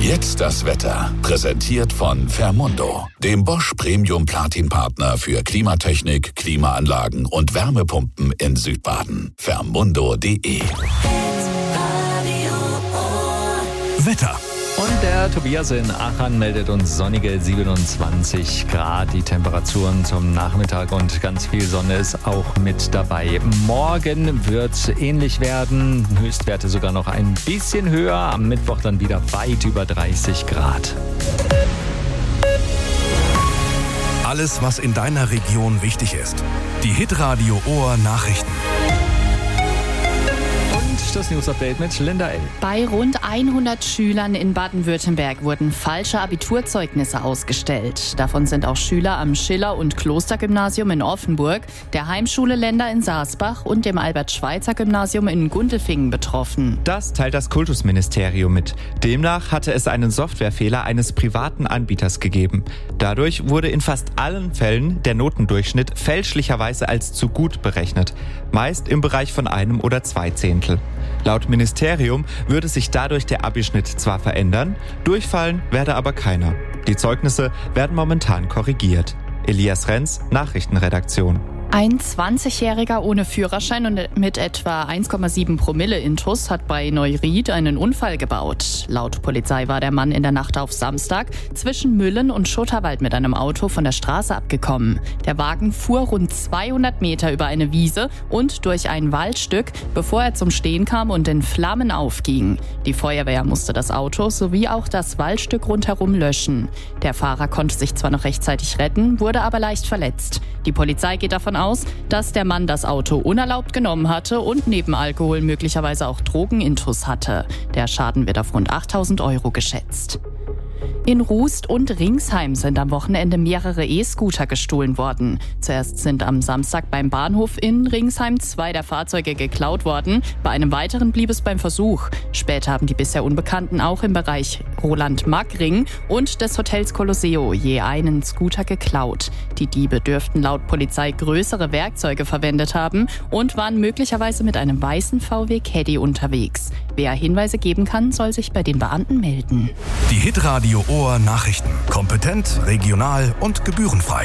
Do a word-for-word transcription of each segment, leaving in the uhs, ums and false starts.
Jetzt das Wetter. Präsentiert von Fermundo, dem Bosch Premium Platin Partner für Klimatechnik, Klimaanlagen und Wärmepumpen in Südbaden. Fermundo punkt de. Wetter. Und der Tobias in Aachen meldet uns sonnige siebenundzwanzig Grad. Die Temperaturen zum Nachmittag und ganz viel Sonne ist auch mit dabei. Morgen wird es ähnlich werden. Höchstwerte sogar noch ein bisschen höher. Am Mittwoch dann wieder weit über dreißig Grad. Alles, was in deiner Region wichtig ist. Die Hitradio Ohr Nachrichten. Das News-Update mit Linda L. Bei rund hundert Schülern in Baden-Württemberg wurden falsche Abiturzeugnisse ausgestellt. Davon sind auch Schüler am Schiller- und Klostergymnasium in Offenburg, der Heimschule Länder in Saasbach und dem Albert-Schweitzer-Gymnasium in Gundelfingen betroffen. Das teilt das Kultusministerium mit. Demnach hatte es einen Softwarefehler eines privaten Anbieters gegeben. Dadurch wurde in fast allen Fällen der Notendurchschnitt fälschlicherweise als zu gut berechnet. Meist im Bereich von einem oder zwei Zehntel. Laut Ministerium würde sich dadurch der Abischnitt zwar verändern, durchfallen werde aber keiner. Die Zeugnisse werden momentan korrigiert. Elias Renz, Nachrichtenredaktion. Ein zwanzigjähriger ohne Führerschein und mit etwa eins Komma sieben Promille Intus hat bei Neuried einen Unfall gebaut. Laut Polizei war der Mann in der Nacht auf Samstag zwischen Müllen und Schutterwald mit einem Auto von der Straße abgekommen. Der Wagen fuhr rund zweihundert Meter über eine Wiese und durch ein Waldstück, bevor er zum Stehen kam und in Flammen aufging. Die Feuerwehr musste das Auto sowie auch das Waldstück rundherum löschen. Der Fahrer konnte sich zwar noch rechtzeitig retten, wurde aber leicht verletzt. Die Polizei geht davon aus, dass der Mann das Auto unerlaubt genommen hatte und neben Alkohol möglicherweise auch Drogenintus hatte. Der Schaden wird auf rund achttausend Euro geschätzt. In Rust und Ringsheim sind am Wochenende mehrere E-Scooter gestohlen worden. Zuerst sind am Samstag beim Bahnhof in Ringsheim zwei der Fahrzeuge geklaut worden. Bei einem weiteren blieb es beim Versuch. Später haben die bisher Unbekannten auch im Bereich Roland-Mark-Ring und des Hotels Colosseo je einen Scooter geklaut. Die Diebe dürften laut Polizei größere Werkzeuge verwendet haben und waren möglicherweise mit einem weißen V W Caddy unterwegs. Wer Hinweise geben kann, soll sich bei den Beamten melden. Die Hitradio Ohr Nachrichten. Kompetent, regional und gebührenfrei.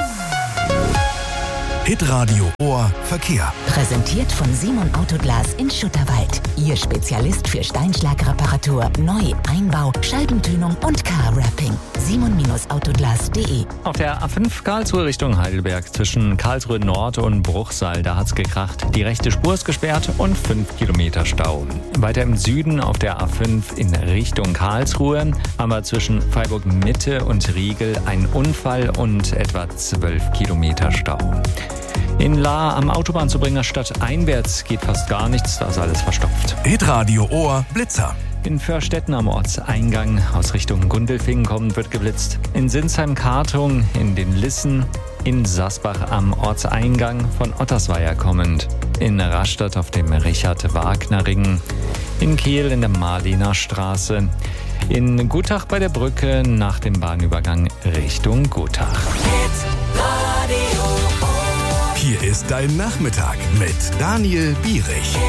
Hitradio Ohr Verkehr. Präsentiert von Simon Autoglas in Schutterwald. Ihr Spezialist für Steinschlagreparatur, Neu-, Einbau, Scheibentönung und Car-Wrapping. simon Autoglas punkt de. Auf der A fünf Karlsruhe Richtung Heidelberg zwischen Karlsruhe Nord und Bruchsal, da hat's gekracht. Die rechte Spur ist gesperrt und fünf Kilometer Stau. Weiter im Süden auf der A fünf in Richtung Karlsruhe haben wir zwischen Freiburg Mitte und Riegel einen Unfall und etwa zwölf Kilometer Stau. In Lahr am Autobahnzubringer stadteinwärts geht fast gar nichts, da ist alles verstopft. Hitradio Ohr Blitzer. In Förstetten am Ortseingang aus Richtung Gundelfingen kommend wird geblitzt. In Sinsheim-Kartung, in den Lissen, in Saasbach am Ortseingang von Ottersweier kommend. In Rastatt auf dem Richard-Wagner-Ring. In Kehl in der Marlener Straße. In Gutach bei der Brücke nach dem Bahnübergang Richtung Gutach. Hier ist dein Nachmittag mit Daniel Bierich.